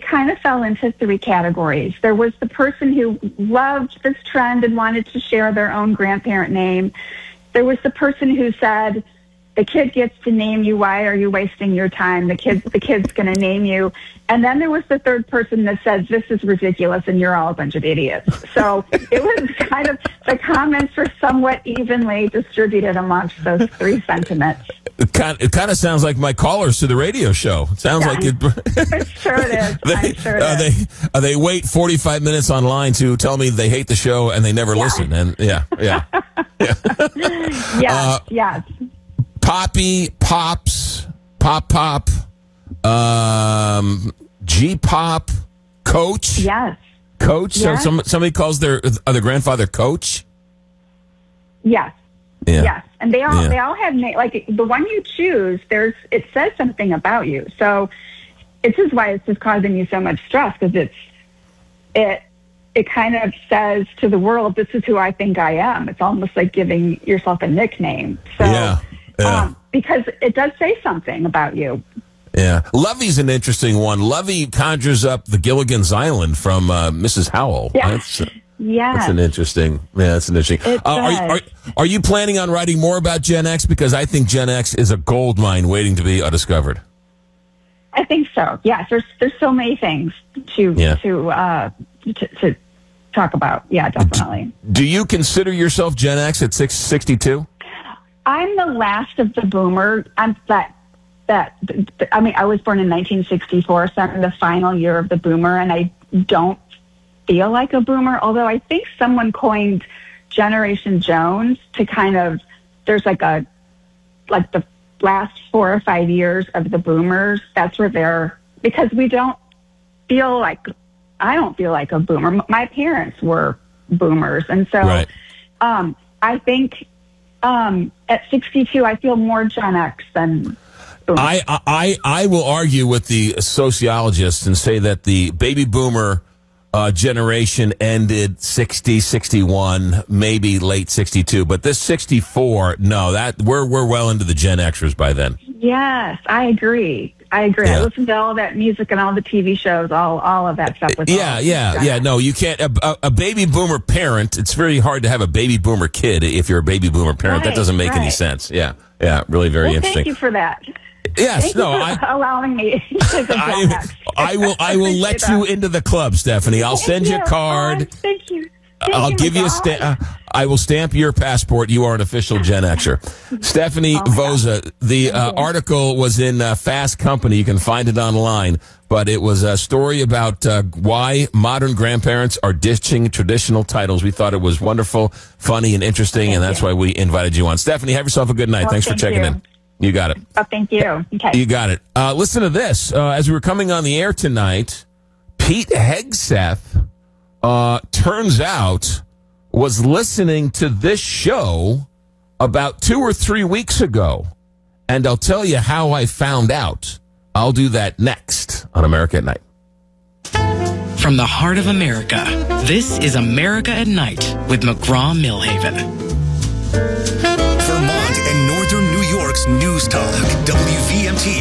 kind of fell into three categories. There was the person who loved this trend and wanted to share their own grandparent name. There was the person who said, the kid gets to name you. Why are you wasting your time? The kid's going to name you. And then there was the third person that says, this is ridiculous and you're all a bunch of idiots. So it was kind of, the comments were somewhat evenly distributed amongst those three sentiments. It kind of sounds like my callers to the radio show. It sounds like it. I'm sure it is. I'm sure it is. They wait 45 minutes online to tell me they hate the show and they never listen. And yeah. Yes. Poppy, Pops, Pop, G-Pop, Coach. Yes. Coach. Yes. So somebody calls their grandfather Coach. Yes. Yeah. Yes. And they all have like the one you choose. It says something about you. So this is why it's just causing you so much stress, because it kind of says to the world, this is who I think I am. It's almost like giving yourself a nickname. So. Yeah. Because it does say something about you. Yeah. Lovey's an interesting one. Lovey conjures up the Gilligan's Island from Mrs. Howell. Yeah. That's an interesting. Yeah, that's an interesting. Are you planning on writing more about Gen X? Because I think Gen X is a gold mine waiting to be discovered. I think so. Yes. There's so many things to talk about. Yeah, definitely. Do you consider yourself Gen X at 62? I'm the last of the boomer. I was born in 1964, so I'm the final year of the boomer, and I don't feel like a boomer, although I think someone coined Generation Jones to kind of, there's like the last 4 or 5 years of the boomers, that's where because I don't feel like a boomer. My parents were boomers, and so right. I think at 62, I feel more Gen X than boomer. I will argue with the sociologists and say that the baby boomer generation ended 60, 61, maybe late 62, but this 64, no, that we're well into the Gen Xers by then. Yes, I agree. Yeah. I listened to all that music and all the TV shows, all of that stuff. Yeah. No, you can't. A baby boomer parent, it's very hard to have a baby boomer kid if you're a baby boomer parent. That doesn't make any sense. Yeah, really very interesting. Thank you for that. Yes, Thank you for allowing me to Gen X. I will let you into the club, Stephanie. I'll send you a card. Thank you. I'll give you a stamp. I will stamp your passport. You are an official Gen Xer. Stephanie Voza. The article was in Fast Company. You can find it online. But it was a story about why modern grandparents are ditching traditional titles. We thought it was wonderful, funny, and interesting, and that's why we invited you on. Stephanie, have yourself a good night. Thanks for checking in. You got it. Oh, thank you. Okay. You got it. Listen to this. As we were coming on the air tonight, Pete Hegseth, turns out, was listening to this show about 2 or 3 weeks ago. And I'll tell you how I found out. I'll do that next on America at Night. From the heart of America, this is America at Night with McGraw-Millhaven. Vermont and Northern New York's News Talk, WVMT.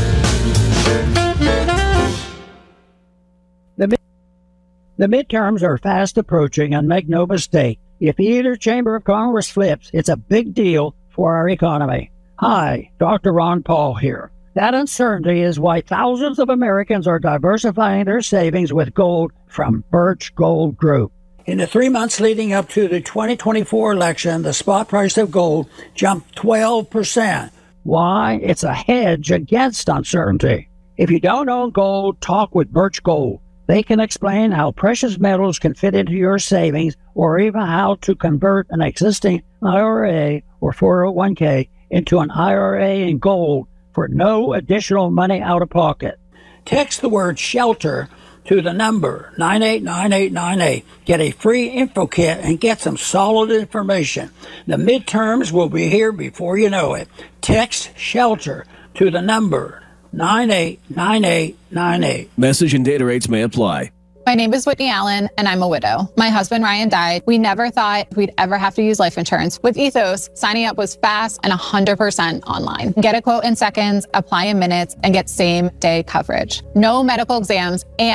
The midterms are fast approaching, and make no mistake, if either chamber of Congress flips, it's a big deal for our economy. Hi, Dr. Ron Paul here. That uncertainty is why thousands of Americans are diversifying their savings with gold from Birch Gold Group. In the 3 months leading up to the 2024 election, the spot price of gold jumped 12%. Why? It's a hedge against uncertainty. If you don't own gold, talk with Birch Gold. They can explain how precious metals can fit into your savings, or even how to convert an existing IRA or 401k into an IRA in gold for no additional money out of pocket. Text the word SHELTER to the number 989898. Get a free info kit and get some solid information. The midterms will be here before you know it. Text SHELTER to the number 989898. Message and data rates may apply. My name is Whitney Allen, and I'm a widow. My husband, Ryan, died. We never thought we'd ever have to use life insurance. With Ethos, signing up was fast and 100% online. Get a quote in seconds, apply in minutes, and get same-day coverage. No medical exams, and